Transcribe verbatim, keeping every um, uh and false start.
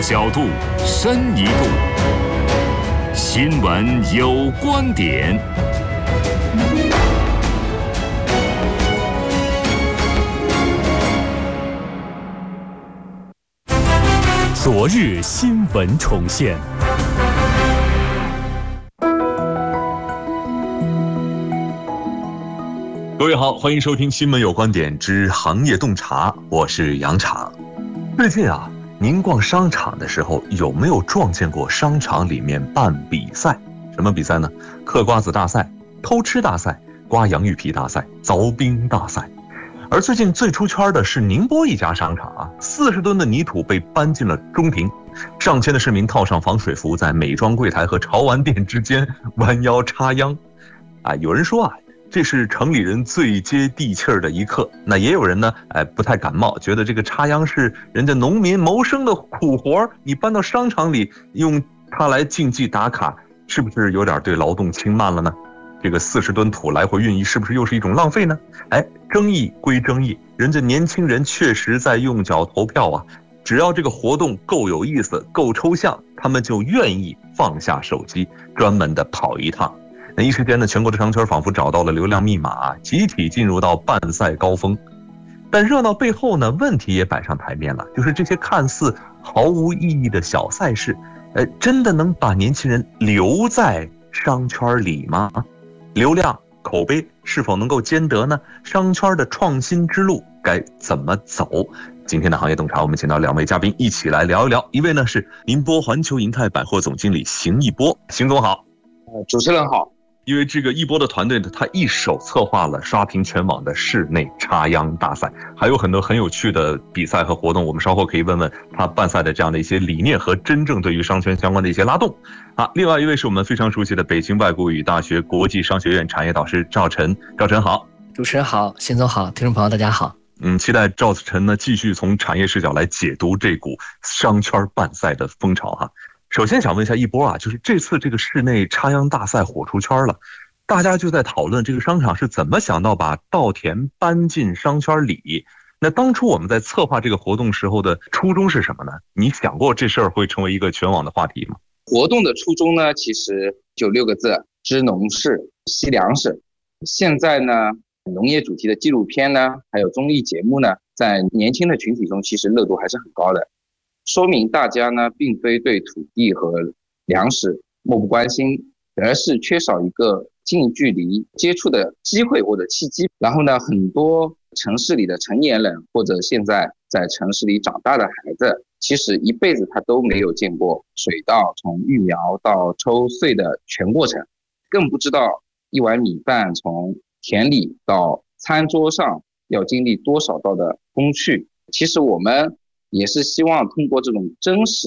多角度，深一度。新闻有观点。昨日新闻重现。 各位好，欢迎收听《新闻有观点之行业洞察》，我是杨敞。最近啊，您逛商场的时候有没有撞见过商场里面办比赛？什么比赛呢？嗑瓜子大赛、偷吃大赛、刮洋芋皮大赛、凿冰大赛。而最近最出圈的是宁波一家商场啊，四十吨的泥土被搬进了中庭，上千的市民套上防水服，在美妆柜台和潮玩店之间弯腰插秧。啊，有人说啊，这是城里人最接地气儿的一刻。那也有人呢，哎，不太感冒，觉得这个插秧是人家农民谋生的苦活，你搬到商场里用它来竞技打卡，是不是有点对劳动轻慢了呢？这个四十吨土来回运移，是不是又是一种浪费呢？哎，争议归争议，人家年轻人确实在用脚投票啊。只要这个活动够有意思、够抽象，他们就愿意放下手机，专门的跑一趟。那一时间呢，全国的商圈仿佛找到了流量密码，集体进入到办赛高峰。但热闹背后呢，问题也摆上台面了，就是这些看似毫无意义的小赛事，呃，真的能把年轻人留在商圈里吗？流量、口碑是否能够兼得呢？商圈的创新之路该怎么走？今天的行业洞察，我们请到两位嘉宾一起来聊一聊。一位呢是宁波环球银泰百货总经理邢一波，邢总好。 呃，主持人好。 因为这个一波的团队呢，他一手策划了刷屏全网的室内插秧大赛，还有很多很有趣的比赛和活动，我们稍后可以问问他办赛的这样的一些理念和真正对于商圈相关的一些拉动。啊，另外一位是我们非常熟悉的北京外国语大学国际商学院产业导师赵晨，赵晨好。 主持人好，邢总好，听众朋友大家好。 嗯，期待赵晨呢继续从产业视角来解读这股商圈办赛的风潮哈。首先想问一下一波啊，就是这次这个室内插秧大赛火出圈了，大家就在讨论这个商场是怎么想到把稻田搬进商圈里。那当初我们在策划这个活动时候的初衷是什么呢？你想过这事儿会成为一个全网的话题吗？ 活动的初衷呢，其实就六个字：知农事，惜粮食。现在呢，农业主题的纪录片呢，还有综艺节目呢，在年轻的群体中其实热度还是很高的。说明大家呢，并非对土地和粮食漠不关心，而是缺少一个近距离接触的机会或者契机。然后呢，很多城市里的成年人或者现在在城市里长大的孩子，其实一辈子他都没有见过水稻从育苗到抽穗的全过程，更不知道一碗米饭从田里到餐桌上要经历多少道的工序。其实我们也是希望通过这种真实